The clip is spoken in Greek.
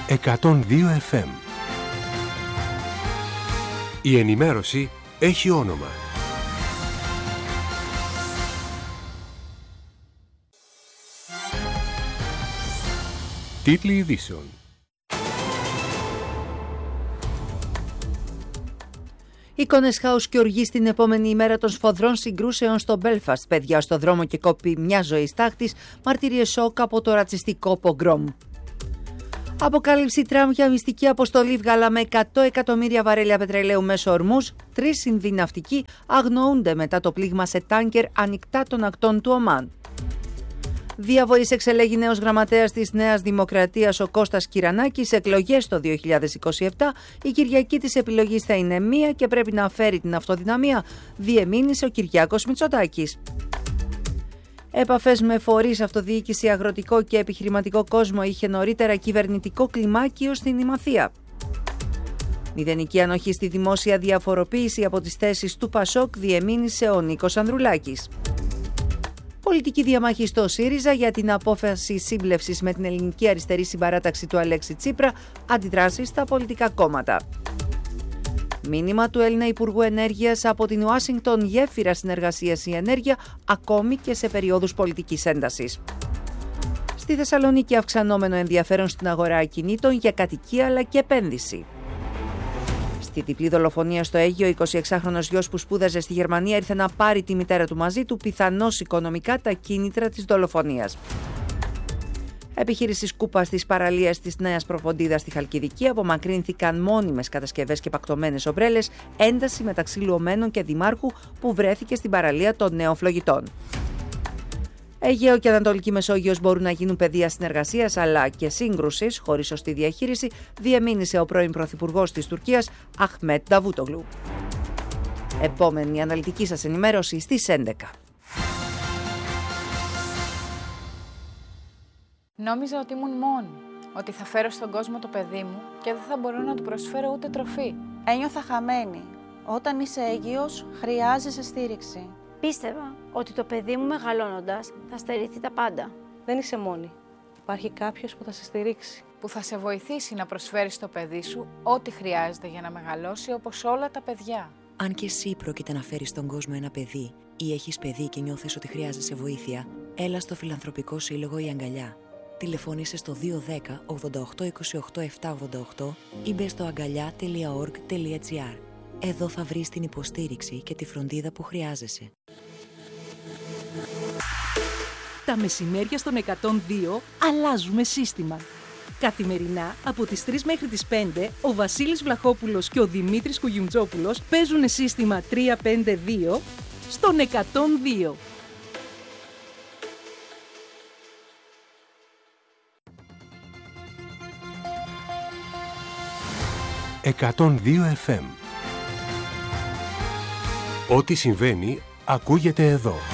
102 FM. Η ενημέρωση έχει όνομα. Τίτλοι ειδήσεων. Εικόνες χάους και οργή στην επόμενη ημέρα των σφοδρών συγκρούσεων στο Μπέλφαστ. Παιδιά στο δρόμο και κόπη μια ζωή τάχτης. Μαρτυρίες σοκ από το ρατσιστικό πογκρόμ. Αποκάλυψη Τραμπ για μυστική αποστολή βγάλα με 100 εκατομμύρια βαρέλια πετρελαίου μέσω ορμούς. 3 Ινδοί ναυτικοί αγνοούνται μετά το πλήγμα σε τάνκερ ανοιχτά των ακτών του Ομάν. Διαβοής εξελέγει νέος γραμματέας της Νέας Δημοκρατίας ο Κώστας Κυρανάκης. Εκλογές το 2027. Η Κυριακή της επιλογής θα είναι μία και πρέπει να φέρει την αυτοδυναμία, διεμήνυσε ο Κυριάκος Μητσοτάκης. Επαφές με φορείς, αυτοδιοίκηση, αγροτικό και επιχειρηματικό κόσμο είχε νωρίτερα κυβερνητικό κλιμάκιο στην Ημαθία. Μηδενική ανοχή στη δημόσια διαφοροποίηση από τις θέσεις του Πασόκ, διεμήνυσε ο Νίκος Ανδρουλάκης. Πολιτική διαμάχη στο ΣΥΡΙΖΑ για την απόφαση σύμπλευσης με την ελληνική αριστερή συμπαράταξη του Αλέξη Τσίπρα, αντιδράσεις στα πολιτικά κόμματα. Μήνυμα του Έλληνα Υπουργού Ενέργειας από την Ουάσιγκτον, γέφυρα συνεργασίας η ενέργεια, ακόμη και σε περιόδους πολιτικής έντασης. Στη Θεσσαλονίκη αυξανόμενο ενδιαφέρον στην αγορά ακινήτων για κατοικία αλλά και επένδυση. Στη διπλή δολοφονία στο Αίγυο, ο 26χρονος γιος που σπούδαζε στη Γερμανία ήρθε να πάρει τη μητέρα του μαζί του, πιθανώς οικονομικά τα κίνητρα της δολοφονίας. Επιχείρηση σκούπα στις παραλίες της Νέας Προποντίδας στη Χαλκιδική, απομακρύνθηκαν μόνιμες κατασκευές και πακτωμένες ομπρέλες, ένταση μεταξύ λουωμένων και δημάρχου που βρέθηκε στην παραλία των Νέων Φλογητών. Αιγαίο και Ανατολική Μεσόγειος μπορούν να γίνουν πεδία συνεργασίας αλλά και σύγκρουσης χωρίς σωστή διαχείριση, διεμήνυσε ο πρώην Πρωθυπουργός της Τουρκίας, Αχμέτ Νταβούτογλου. Επόμενη αναλυτική σας ενημέρωση στις 11. Νόμιζα ότι ήμουν μόνη, ότι θα φέρω στον κόσμο το παιδί μου και δεν θα μπορώ να του προσφέρω ούτε τροφή. Ένιωθα χαμένη. Όταν είσαι έγκυος, χρειάζεσαι στήριξη. Πίστευα ότι το παιδί μου μεγαλώνοντας θα στερηθεί τα πάντα. Δεν είσαι μόνη. Υπάρχει κάποιος που θα σε στηρίξει. Που θα σε βοηθήσει να προσφέρεις στο παιδί σου ό,τι χρειάζεται για να μεγαλώσει όπως όλα τα παιδιά. Αν και εσύ πρόκειται να φέρεις στον κόσμο ένα παιδί ή έχεις παιδί και νιώθεις ότι χρειάζεσαι βοήθεια, έλα στο Φιλανθρωπικό Σύλλογο Η Αγκαλιά. Τηλεφώνησε στο 210 88 28 788 ή μπες στο aγκαλιά.org.gr. Εδώ θα βρεις την υποστήριξη και τη φροντίδα που χρειάζεσαι. Τα μεσημέρια στον 102 αλλάζουμε σύστημα. Καθημερινά από τις 3 μέχρι τις 5 ο Βασίλης Βλαχόπουλος και ο Δημήτρης Κουγιουμτζόπουλος παίζουν σύστημα 352 στον 102. FM. Ό,τι συμβαίνει ακούγεται εδώ.